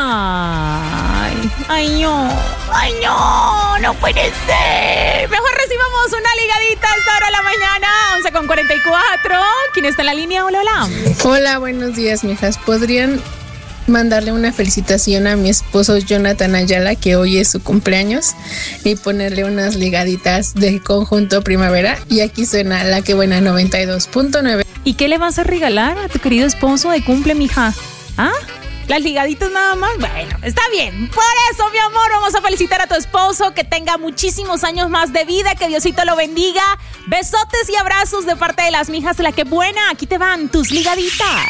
No puede ser. Mejor recibamos una ligadita a esta hora de la mañana, 11:44. ¿Quién está en la línea? Hola. Hola, buenos días, mijas. ¿Podrían mandarle una felicitación a mi esposo Jonathan Ayala, que hoy es su cumpleaños, y ponerle unas ligaditas de Conjunto Primavera? Y aquí suena La Que Buena 92.9. ¿Y qué le vas a regalar a tu querido esposo de cumple, mija? ¿Ah? ¿Las ligaditas nada más? Bueno, está bien. Por eso, mi amor, vamos a felicitar a tu esposo, que tenga muchísimos años más de vida, que Diosito lo bendiga. Besotes y abrazos de parte de las mijas de La Que Buena. Aquí te van tus ligaditas.